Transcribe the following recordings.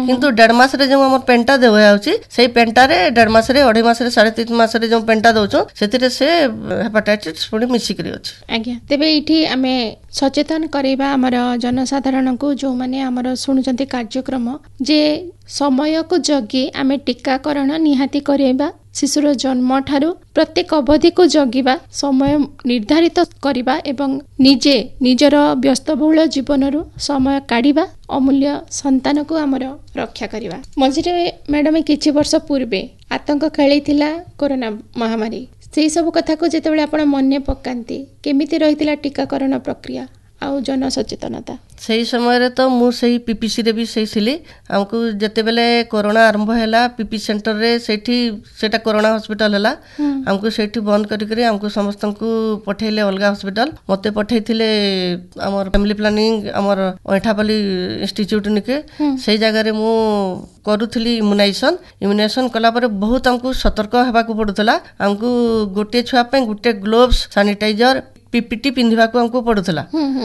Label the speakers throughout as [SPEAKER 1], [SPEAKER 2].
[SPEAKER 1] किंतु 1.5 मास रे जो हमर पेंटा देवा होची सेही पेंटा रे 1.5 मास रे 2.5 मास रे 3.5 मास रे जो पेंटा दउचो सेतिरे से हेपाटाइटिस पुणी मिसी करी अछि।
[SPEAKER 2] आज्ञा तेबे इठी आमे सचेतन करेबा हमर जनसाधारण को जो माने हमर सुनुचंती कार्यक्रम जे समय को जगी आमे टीकाकरण निहाती करेबा शिशुर जन्म ठारू प्रत्येक अवधि को जगिबा समय निर्धारित करिबा एवं निजे निजर व्यस्तबहुल जीवनरू समय काढ़िबा अमूल्य संतान को आमर रक्षा करिबा। मझिरे मैडम किछि वर्ष पूर्वे आतंक खेलिथिला कोरोना महामारी सेही सब कथा को जेतेबेले आपण मन्ने पकांती केमिति रहितिला टीकाकरण प्रक्रिया आउ जन सचेतनता
[SPEAKER 1] सही समय रे तो मु सही पीपीसी रे भी सही सिली हमको जते बेले कोरोना आरंभ हैला पीपी सेंटर रे सेठी सेटा कोरोना हॉस्पिटल हैला हमको सेठी बंद करी करी हमको समस्त को पठेले अलगा हॉस्पिटल मते पठेइथिले हमर फैमिली प्लानिंग हमर ओठापली इंस्टीट्यूट निके सही जगह रे मु करूथली इम्यूनाइजेशन कला पर बहुत हमको सतर्क हेबा को पडुतला हमको गोटे छुआ पे गोटे ग्लोव्स सैनिटाइजर पीपीटी पिंधिबा को हमको पडुतला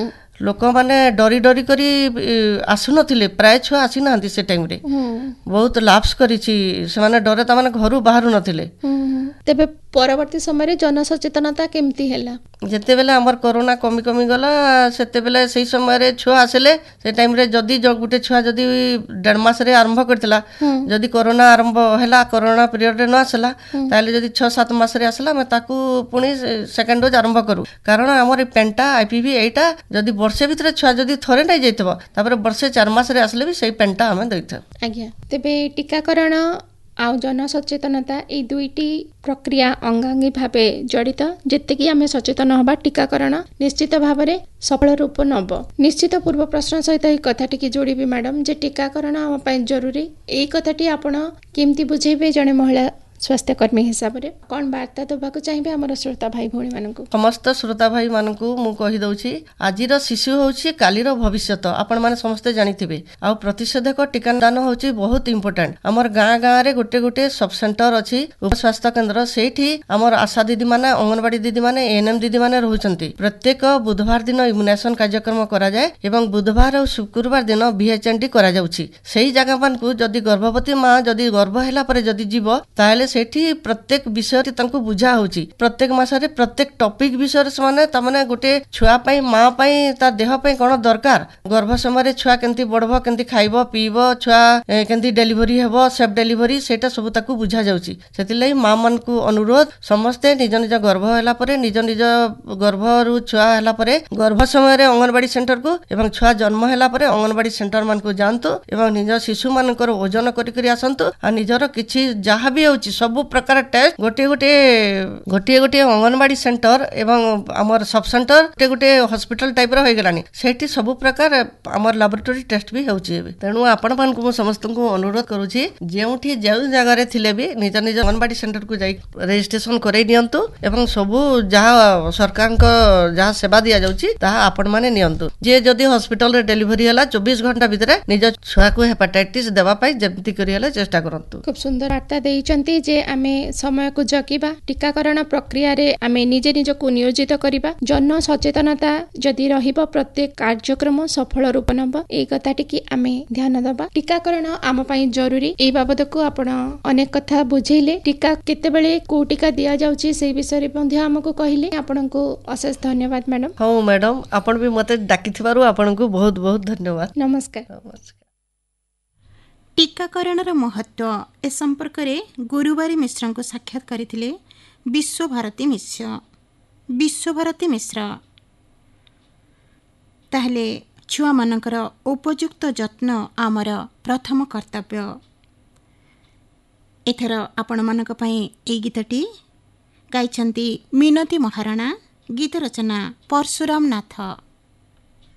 [SPEAKER 1] लोक माने डरी डरी करी आसु नथिले प्राय छुआ आसी नांती से टाइम रे बहुत लाप्स करिछि से माने डरे त माने घरु बाहरु नथिले।
[SPEAKER 2] तेबे परवर्ती समय रे जन सचेतनता केमती हैला
[SPEAKER 1] जेते बेले हमर कोरोना कमी कमी गला सेते बेले सही समय रे छुआ आसेले से टाइम रे जदी जो गुटे छुआ जदी 1.5 मास रे आरंभ करथिला जदी कोरोना आरंभ हैला कोरोना पीरियड रे न आसला ताले जदी 6-7 मास रे आसला मैं ताकू पुनी सेकंड डोज आरंभ करू कारण हमर पेंटा आईपीवी एटा जदी वर्षे भितर छुआ जदी थरे नै जैतबो तापर वर्षे 4 मास रे आसले भी सही पेंटा हमें दैथ।
[SPEAKER 2] आज्ञा तेबे टीकाकरण आउ जन सचेतनता ये दुईटी प्रक्रिया अंगांगी भावे जड़ित जेते कि आमे सचेतन हबा टीकाकरण निश्चित भाव में सफल रूप नब। निश्चित पूर्व प्रश्न सहित ये कथाटी की जोड़बी मैडम जे टीकाकरण आम पाई जरूरी यही कथाटी आपण केमती बुझेबे जने महिला स्वास्थ्यकर्मी हिसाब से कौन वार्ता देवाक चाहिए आम श्रोता भाई भौणी मानक
[SPEAKER 1] समस्त श्रोता भाई मानक मु कहि दउछि आजिर शिशु होछि कालीर भविष्यत आपण माने समस्ते जानिथिबे आ प्रतिषेधक टीकादान होछि बहुत इंपोर्टेंट हमर गाँ गाँ रे गोटे गोटे सब सेंटर अछि उप स्वास्थ्य केंद्र सेठी हमर आशा दीदी माने अंगनवाड़ी दीदी माने एएनएम दीदी माने रहुचंती प्रत्येक बुधवार दिन इम्यूनाइजेशन कार्यक्रम करा जाय एवं बुधवार और शुक्रवार दिन बीएचएनडी करा जाउछि सेही जगह मानकु जदी गर्भवती मां जदी गर्भ हैला परे जदी जीव ताले सेठी प्रत्येक विषय तांको बुझा होची प्रत्येक मासरे प्रत्येक टॉपिक विषय से माने तमने गोटे छुआ पई मां पई ता देह पई कोन दरकार गर्भ समय रे छुआ केंती बडबो केंती खाइबो पीबो छुआ केंती डेलीवरी हेबो सेफ डेलीवरी सेटा सब ताको बुझा जाउची सेति लई मां मन को अनुरोध समस्ते निज निज गर्भ हैला परे निज निज गर्भ रु छुआ हैला परे गर्भ समय रे अंगनवाड़ी सेंटर को एवं छुआ जन्म हैला परे अंगनवाड़ी सेंटर मान को जानतो एवं निज शिशु मानकर ओजन करि करि आसंतो आ निजर किछि जहा भी होची सब प्रकार टेस्ट गोटे गोटे अंगनवाड़ी सेंटर एवं आमर सब सेंटर गोटे गोटे हॉस्पिटल टाइप रो होई गलानी सेठी सब प्रकार आमर लैबोरेटरी टेस्ट भी होची तेणु आपण मान को समस्त को अनुरोध करूची जेउठी जेउ जगह रे थिले भी निज निज अंगनवाड़ी सेंटर को जाई रजिस्ट्रेशन करै नियंतु एवं सब जहा सरकार को जहा सेवा दिया जाउची ता आपण माने नियंतु जे जदी हॉस्पिटल रे डिलीवरी हला 24 घंटा भीतर निज छुआ को हेपाटाइटिस देवा पई जेमति करी हला चेष्टा करंतु।
[SPEAKER 2] खूब सुंदर वार्ता देइचंती जे आमे समय को जगिबा टीकाकरण प्रक्रिया रे आमे निजे निज को नियोजित करिबा जन सचेतनता जदि रहिबो प्रत्येक कार्यक्रम सफल रूप नब ए कथाटी की आमे ध्यान दबा टीकाकरण आम पई जरूरी ए बाबद को आपण अनेक कथा बुझेइले टीका केते बेले को टीका दिया जाउची से विषय रे बंध्य हमको कहिले आपण को अशेष धन्यवाद मैडम।
[SPEAKER 1] हां मैडम आपण भी मते डाकिथिबारु आपण को बहुत बहुत धन्यवाद।
[SPEAKER 2] नमस्कार।
[SPEAKER 3] टीकाकरणर महत्व ए संपर्क रे गुरुवारी मिश्र को साक्षात करथिले विश्वभारती मिश्र ताहले छुआ मानकर उपयुक्त जत्न आमर प्रथम कर्तव्य। एथर आपण मानक पई ए गीतटी गाइछंती मिनती महाराणा गीत रचना परशुराम नाथ।